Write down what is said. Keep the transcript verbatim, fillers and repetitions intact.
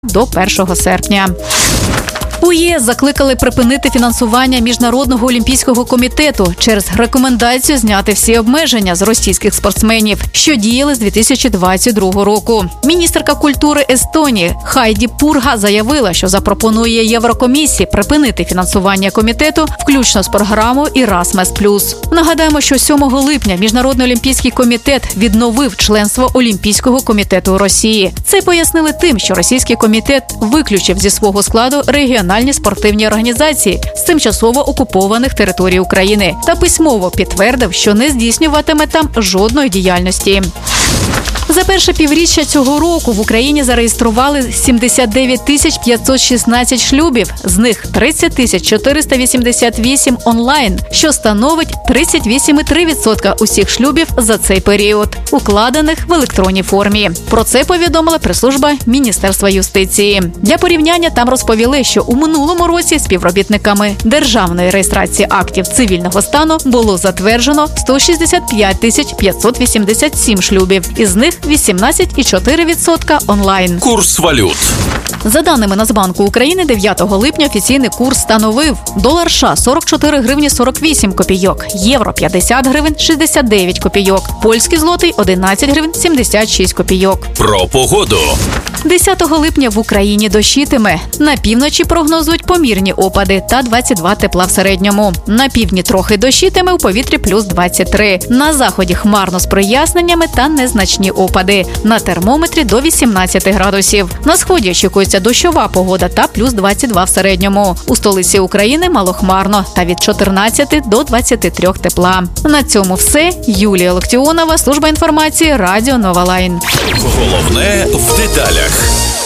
до першого серпня. У ЄС закликали припинити фінансування Міжнародного олімпійського комітету через рекомендацію зняти всі обмеження з російських спортсменів, що діяли з дві тисячі двадцять другого року. Міністерка культури Естонії Хайді Пурга заявила, що запропонує Єврокомісії припинити фінансування комітету, включно з програмою Erasmus плюс. Нагадаємо, що сьомого липня Міжнародний олімпійський комітет відновив членство Олімпійського комітету Росії. Це пояснили тим, що російський комітет виключив зі свого складу регіональні спортивні організації з тимчасово окупованих територій України та письмово підтвердив, що не здійснюватиме там жодної діяльності. За перше півріччя цього року в Україні зареєстрували сімдесят дев'ять тисяч п'ятсот шістнадцять шлюбів, з них тридцять тисяч чотириста вісімдесят вісім онлайн, що становить тридцять вісім цілих три десятих відсотка усіх шлюбів за цей період, укладених в електронній формі. Про це повідомила прес-служба Міністерства юстиції. Для порівняння там розповіли, що у минулому році співробітниками Державної реєстрації актів цивільного стану було затверджено сто шістдесят п'ять тисяч п'ятсот вісімдесят сім шлюбів, із них вісімнадцять цілих чотири десятих відсотка онлайн. Курс валют. За даними Нацбанку України, дев'ятого липня офіційний курс становив: долар США – сорок чотири гривні сорок вісім копійок, євро – п'ятдесят гривень шістдесят дев'ять копійок, польський злотий – одинадцять гривень сімдесят шість копійок. Про погоду. десятого липня в Україні дощитиме. На півночі прогнозують помірні опади та двадцять два тепла в середньому. На півдні трохи дощитиме, у повітрі плюс двадцять три. На заході хмарно з проясненнями та незначні опади. На термометрі до вісімнадцяти градусів. На сході очікується дощова погода та плюс двадцять два в середньому. У столиці України малохмарно та від чотирнадцяти до двадцяти трьох тепла. На цьому все. Юлія Локтіонова, служба інформації, Радіо Нова Лайн. Головне в деталях.